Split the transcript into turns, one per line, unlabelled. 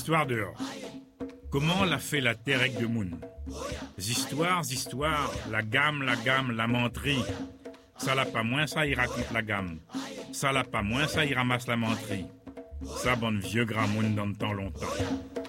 Z'histoires dehors. Comment l'a fait la terre avec de moun? Z'histoires, la gamme, la menterie. Ça l'a pas moins, ça il raconte la gamme. Ça l'a pas moins, ça il ramasse la menterie. Ça bonne vieux grand moun dans le temps longtemps.